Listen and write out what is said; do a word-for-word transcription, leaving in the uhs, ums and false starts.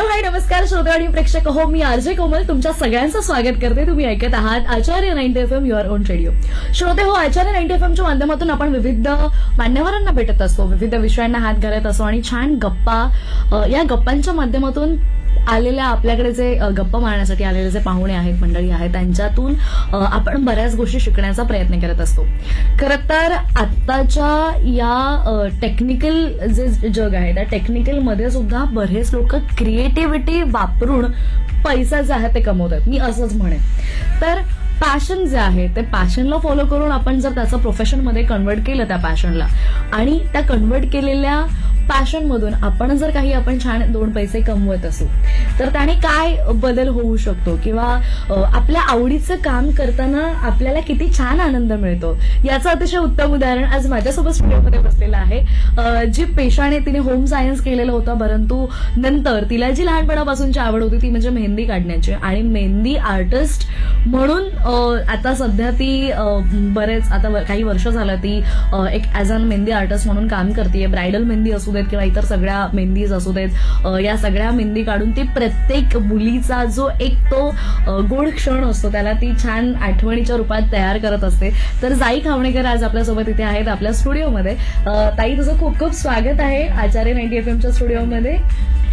Hello hi नमस्कार श्रोते आणि प्रेक्षक हो, मी आरजे कोमल तुमच्या सगळ्यांचं स्वागत करते. तुम्ही ऐकत आहात आचार्य ninety F am your on radio. श्रोते हो, आचार्य नाईन्टी एफ एमच्या माध्यमातून आपण विविध मान्यवरांना भेटत असतो, विविध विषयांना हात घालत असतो आणि छान गप्पा, या गप्पांच्या माध्यमातून आलेल्या आपल्याकडे जे गप्पा मारण्यासाठी आलेले जे पाहुणे आहेत, मंडळी आहेत, त्यांच्यातून आपण बऱ्याच गोष्टी शिकण्याचा प्रयत्न करत असतो. खरं तर आत्ताच्या या टेक्निकल जे जग आहे त्या टेक्निकल मध्ये सुद्धा बरेच लोक क्रिएटिव्हिटी वापरून पैसा जे आहे ते कमवतात, मी असंच म्हणेन. तर पॅशन जे आहे ते पॅशनला फॉलो करून आपण जर त्याचं प्रोफेशनमध्ये कन्वर्ट केलं त्या पॅशनला, आणि त्या कन्वर्ट केलेल्या पॅशन मधून आपण जर काही आपण छान दोन पैसे कमवत असू तर त्याने काय बदल होऊ शकतो, किंवा आपल्या आवडीचं काम करताना आपल्याला किती छान आनंद मिळतो, याचं अतिशय उत्तम उदाहरण आज माझ्यासोबत स्टुडिओमध्ये बसलेलं आहे. जी पेशाने तिने होम सायन्स केलेलं होतं, परंतु नंतर तिला जी लहानपणापासूनची आवड होती ती म्हणजे मेहंदी काढण्याची, आणि मेहंदी आर्टिस्ट म्हणून आता सध्या ती बरेच आता काही वर्ष झालं ती एक ऍज अन मेहंदी आर्टिस्ट म्हणून काम करते. ब्रायडल मेहंदी असू देत किंवा इतर सगळ्या मेहंदीज असू देत, या सगळ्या मेहंदी काढून ती प्रत्येक मुलीचा जो एक तो गोड क्षण असतो त्याला ती छान आठवणीच्या रूपात तयार करत असते. तर जाई खावणेकर आज आपल्यासोबत इथे आहेत आपल्या स्टुडिओमध्ये. ताई, तुझं खूप खूप स्वागत आहे आचार्य नाईन्टी एफ एमच्या स्टुडिओमध्ये.